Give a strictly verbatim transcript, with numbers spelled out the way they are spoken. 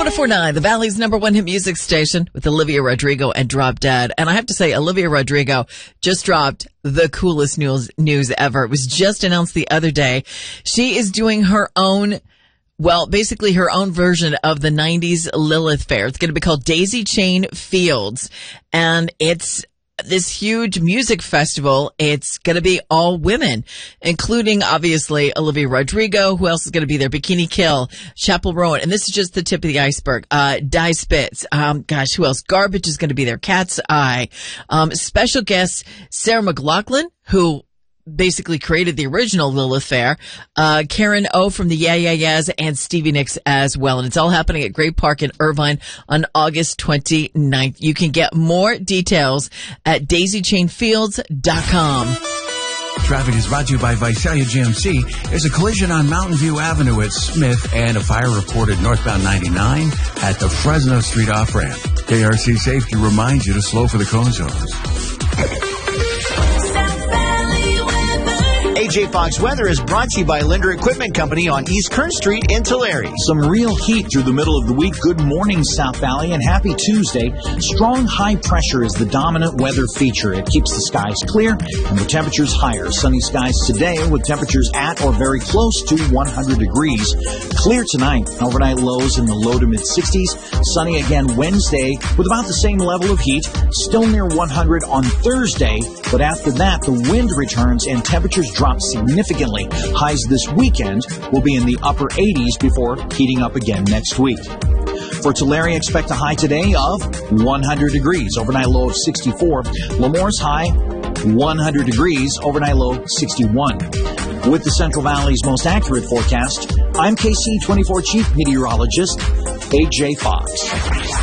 one oh four point nine, the Valley's number one hit music station with Olivia Rodrigo and Drop Dead. And I have to say, Olivia Rodrigo just dropped the coolest news, news ever. It was just announced the other day. She is doing her own, well, basically her own version of the nineties Lilith Fair. It's going to be called Daisy Chain Fields. And it's this huge music festival. It's going to be all women, including obviously Olivia Rodrigo. Who else is going to be there? Bikini Kill, Chappell Rowan. And this is just the tip of the iceberg. Uh, Die Spitz. Um, gosh, who else? Garbage is going to be there. Cat's Eye. Um, special guest Sarah McLachlan, who basically created the original Lilith Fair, uh, Karen O from the Yeah Yeah Yeahs, and Stevie Nicks as well. And it's all happening at Great Park in Irvine on August twenty-ninth. You can get more details at daisy chain fields dot com. Traffic is brought to you by Visalia G M C. There's a collision on Mountain View Avenue at Smith and a fire reported northbound ninety-nine at the Fresno Street off-ramp. K R C Safety reminds you to slow for the cone zones. A J Fox Weather is brought to you by Linder Equipment Company on East Kern Street in Tulare. Some real heat through the middle of the week. Good morning, South Valley, and happy Tuesday. Strong high pressure is the dominant weather feature. It keeps the skies clear and the temperatures higher. Sunny skies today with temperatures at or very close to one hundred degrees. Clear tonight. Overnight lows in the low to mid sixties. Sunny again Wednesday with about the same level of heat. Still near one hundred on Thursday, but after that the wind returns and temperatures drop significantly. Highs this weekend will be in the upper eighties before heating up again next week. For Tulare, expect a high today of one hundred degrees, overnight low of sixty-four. Lemoore's high, one hundred degrees, overnight low sixty-one. With the Central Valley's most accurate forecast, I'm K C twenty-four Chief Meteorologist A J Fox.